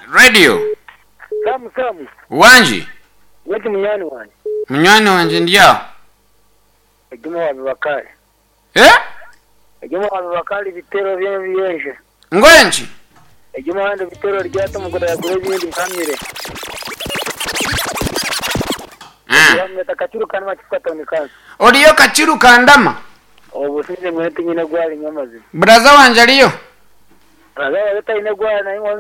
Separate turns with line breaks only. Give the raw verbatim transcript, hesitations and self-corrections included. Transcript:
Radio.
Samu samu.
Wanji.
Wati munyani wanje.
Munyani wanje ndia.
Ejuma wa Bakari.
Eh?
Ejuma wa Bakari bitero bye biyenje.
Ngwenji.
Ejuma hande bitero ryata mugoda ya gure bindi kamire.
Ah.
Yamwe takachuru kanwa chifata unikaza.
Oliyo kachiru kandama.
Obusinze mwete nyine gwali nyamazi.
Braza wanje aliyo.
Braza weta ine gwali na